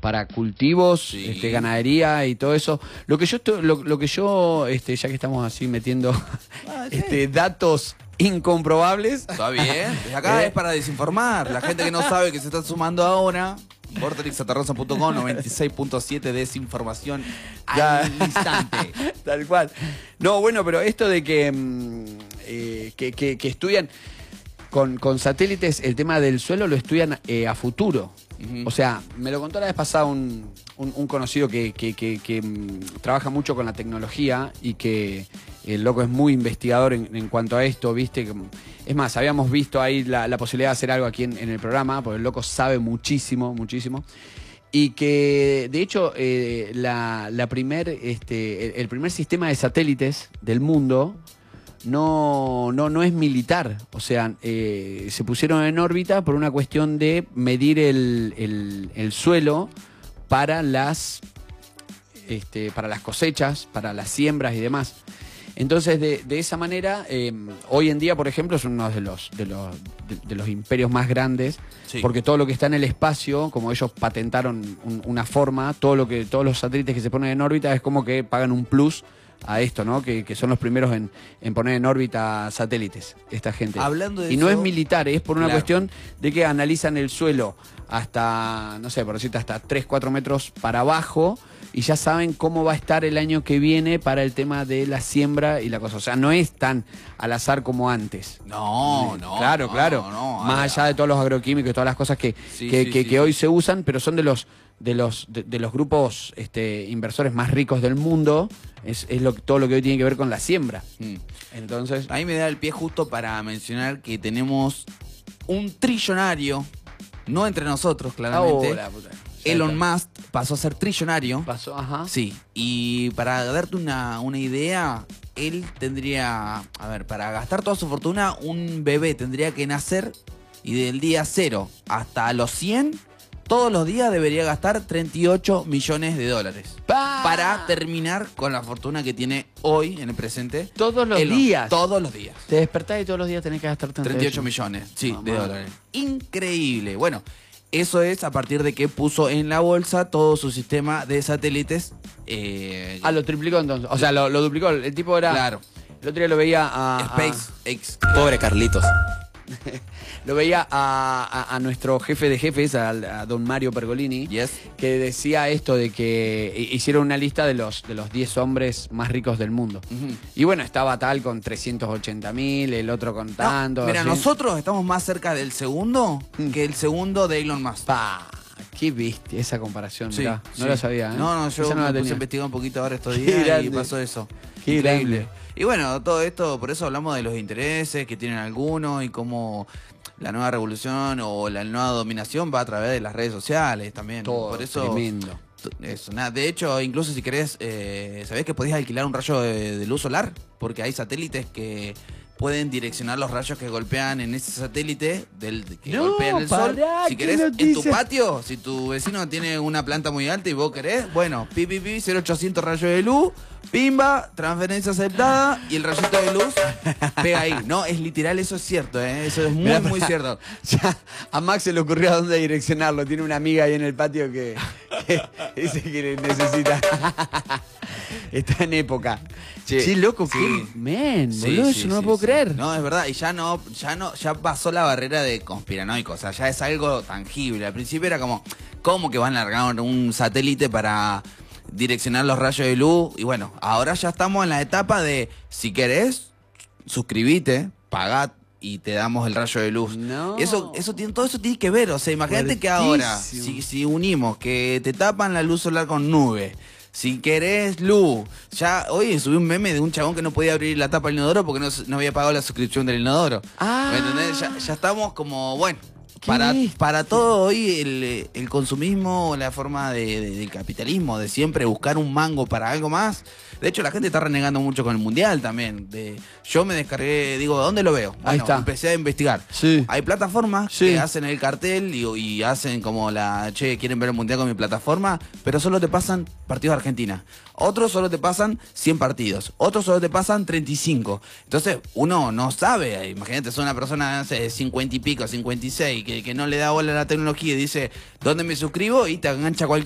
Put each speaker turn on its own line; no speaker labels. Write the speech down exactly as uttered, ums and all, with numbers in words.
para cultivos,
Sí.
este, ganadería y todo eso. Lo que yo, estoy- lo, lo que yo este, ya que estamos así metiendo
Ah, sí.
este, datos incomprobables.
Está bien. Acá
Eh.
es para desinformar. La gente que no sabe que se está sumando ahora. vorterix santa rosa punto com, noventa y seis punto siete, desinformación
Ya.
al instante.
Tal cual. No, bueno, pero esto de que, mm, eh, que, que- que estudian con, con satélites el tema del suelo, lo estudian eh, a futuro.
Ujú.
O sea, me lo contó la vez pasada un, un- un conocido que, que- que- que, mm, trabaja mucho con la tecnología y que el loco es muy investigador en, en cuanto a esto, ¿viste? Que, es más, habíamos visto ahí la, la posibilidad de hacer algo aquí en, en el programa, porque el loco sabe muchísimo, muchísimo. Y que, de hecho, eh, la, la primer, este, el, el primer sistema de satélites del mundo no, no, no es militar. O sea, eh, se pusieron en órbita por una cuestión de medir el, el- el suelo para las, este, para las cosechas, para las siembras y demás. Entonces, de, de esa manera, eh, hoy en día, por ejemplo, son uno de los, de los, de, de los imperios más grandes,
Sí.
porque todo lo que está en el espacio, como ellos patentaron un- una forma, todo lo que, todos los satélites que se ponen en órbita es como que pagan un plus a esto, ¿no? Que, que son los primeros en, en poner en órbita satélites, esta gente.
Hablando de
y no
eso,
es militar, es por una
claro.
cuestión de que analizan el suelo hasta, no sé, por decirte, hasta tres, cuatro metros para abajo y ya saben cómo va a estar el año que viene para el tema de la siembra y la cosa. O sea, no es tan al azar como antes.
No, no.
Claro,
no,
claro.
no,
Más
ah,
allá de todos los agroquímicos y todas las cosas que,
Sí,
que,
sí,
que-
sí,
que
sí.
hoy se usan, pero son de los de los de, de los grupos este, inversores más ricos del mundo. Es, es lo, todo lo que hoy tiene que ver con la siembra.
Mm.
Entonces,
Ahí me da el pie justo para mencionar que tenemos un trillonario, no entre nosotros, claramente.
ahora, puta. Ya
Elon
está.
Musk pasó a ser trillonario.
Pasó, ajá.
Sí, y para darte una, una idea, él tendría, a ver, para gastar toda su fortuna, un bebé tendría que nacer y del día cero hasta los cien, todos los días debería gastar treinta y ocho millones de dólares.
¡Pa!
Para terminar con la fortuna que tiene hoy, en el presente.
Todos los
Elon.
días.
Todos los días.
Te despertás y todos los días tenés que gastar
treinta y ocho millones, sí,
Mamá.
de dólares. Increíble. Bueno, eso es a partir de que puso en la bolsa todo su sistema de satélites. eh,
Ah, lo triplicó entonces. O sea, lo, lo duplicó. El tipo era.
Claro.
El otro día lo veía a. a-
SpaceX.
Pobre Carlitos.
lo veía a, a- a nuestro jefe de jefes, a, a don Mario Pergolini,
Yes.
que decía esto de que hi- hicieron una lista de los de los diez hombres más ricos del mundo.
Ujú.
Y bueno, estaba tal con trescientos ochenta mil, el otro con
No,
tanto.
mira,
así.
nosotros estamos más cerca del segundo
Mm.
que el segundo de Elon Musk.
Pa, qué bestia esa comparación,
Sí,
mirá. No
sí.
la sabía, ¿eh?
No, no, yo
Esa no la
me puse a
tenía.
investigar un poquito ahora estos
Qué
días y
grande.
pasó eso.
Qué
Increíble.
grande.
Y bueno, todo esto, por eso hablamos de los intereses que tienen algunos y cómo la nueva revolución o la nueva dominación va a través de las redes sociales también.
Todo,
por eso,
tremendo.
Eso, nada. De hecho, incluso si querés, eh, ¿sabés que podés alquilar un rayo de, de luz solar? Porque hay satélites que pueden direccionar los rayos que golpean en ese satélite del que
No,
golpean el sol.
pará,
Si
qué
querés, en tu
noticia.
patio, si tu vecino tiene una planta muy alta y vos querés, bueno, pi, pi, pi, cero ochocientos rayos de luz, pimba, transferencia aceptada y el rayito de luz pega ahí. No, es literal, eso es cierto, ¿eh? Eso es muy,
Mirá,
muy
pará.
cierto.
Ya, a Max se le ocurrió a dónde direccionarlo. Tiene una amiga ahí en el patio que, que dice que necesita. Está en época.
Che,
Sí, loco,
sí.
qué men,
Sí,
boludo,
sí,
eso no lo
sí,
puedo
sí.
creer.
No, es verdad, y ya no, ya no, ya pasó la barrera de conspiranoico, o sea, ya es algo tangible. Al principio era como, ¿cómo que van a largar un satélite para direccionar los rayos de luz? Y bueno, ahora ya estamos en la etapa de, si querés, suscribite, pagá y te damos el rayo de luz.
No.
Eso, eso tiene, todo eso tiene que ver, o sea, imagínate que ahora,
Fuertísimo.
si, si unimos que te tapan la luz solar con nube, si querés luz, ya hoy subí un meme de un chabón que no podía abrir la tapa del inodoro porque no, no había pagado la suscripción del inodoro.
Ah.
¿Me entendés? Ya, ya estamos como, bueno,
Qué
para,
bestia.
para todo hoy el, el consumismo, la forma de, de- del capitalismo, de siempre buscar un mango para algo más. De hecho, la gente está renegando mucho con el mundial también. De, yo me descargué, digo, ¿dónde lo veo? Bueno,
Ahí está.
empecé a investigar.
Sí.
Hay plataformas
Sí.
que hacen el cartel y, y hacen como la, che, quieren ver el mundial con mi plataforma, pero solo te pasan partidos de Argentina. Otros solo te pasan cien partidos. Otros solo te pasan treinta y cinco. Entonces, uno no sabe. Imagínate, es una persona, no sé, de cincuenta y pico, cincuenta y seis, que, que no le da bola a la tecnología y dice, ¿dónde me suscribo? Y te engancha cualquier